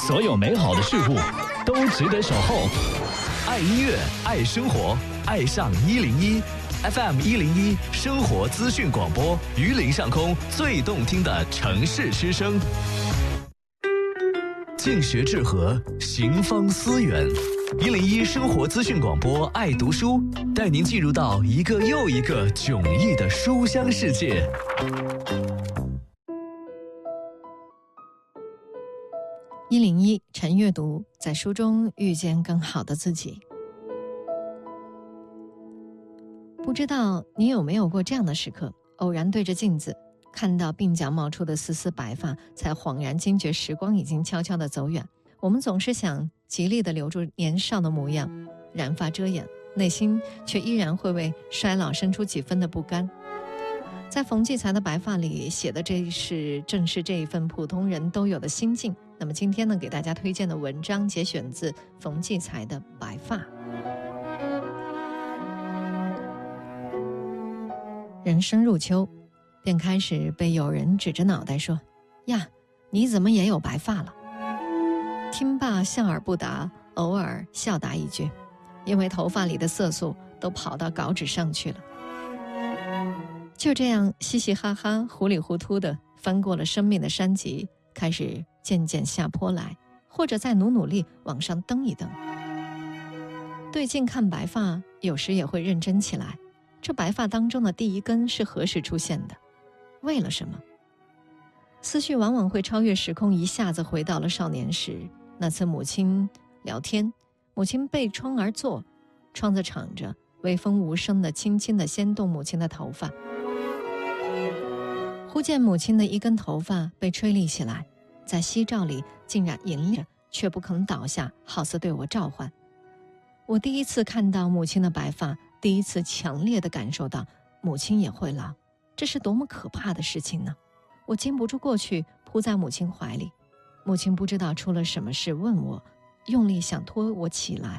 所有美好的事物都值得守候。爱音乐，爱生活，爱上101 FM101生活资讯广播，榆林上空最动听的城市之声。静学治和，行方思远。101生活资讯广播，爱读书，带您进入到一个又一个迥异的书香世界。 101晨阅读，在书中遇见更好的自己。不知道你有没有过这样的时刻，偶然对着镜子看到鬓角冒出的丝丝白发，才恍然惊觉时光已经悄悄地走远。我们总是想极力地留住年少的模样，染发遮掩，内心却依然会为衰老生出几分的不甘。在冯骥才的白发里写的正是这一份普通人都有的心境。那么今天呢，给大家推荐的文章节选自冯骥才的白发。人生入秋，便开始被有人指着脑袋说：呀，你怎么也有白发了？听罢笑而不答，偶尔笑答一句，因为头发里的色素都跑到稿纸上去了。就这样嘻嘻哈哈糊里糊涂地翻过了生命的山脊，开始渐渐下坡来，或者再努力往上蹬一蹬。对镜看白发，有时也会认真起来，这白发当中的第一根是何时出现的？为了什么？思绪往往会超越时空，一下子回到了少年时，那次母亲聊天，母亲背窗而坐，窗子敞着，微风无声地轻轻地掀动母亲的头发。忽见母亲的一根头发被吹立起来，在夕照里竟然引着，却不肯倒下，好似对我召唤。我第一次看到母亲的白发，第一次强烈地感受到母亲也会老，这是多么可怕的事情呢！我禁不住过去，扑在母亲怀里。母亲不知道出了什么事，问我，用力想拖我起来，